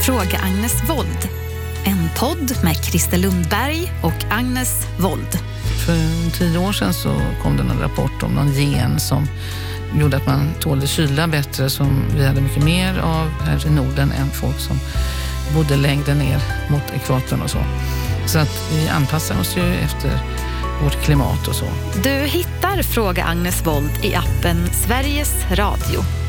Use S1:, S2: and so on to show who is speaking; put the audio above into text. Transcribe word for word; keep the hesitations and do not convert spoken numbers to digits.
S1: Fråga Agnes Wold. En podd med Christer Lundberg och Agnes Wold.
S2: För tio år sedan så kom det en rapport om någon gen som gjorde att man tålde kyla bättre, som vi hade mycket mer av här i Norden än folk som bodde längre ner mot ekvatorn och så. Så att vi anpassar oss ju efter vårt klimat och så.
S1: Du hittar Fråga Agnes Wold i appen Sveriges Radio.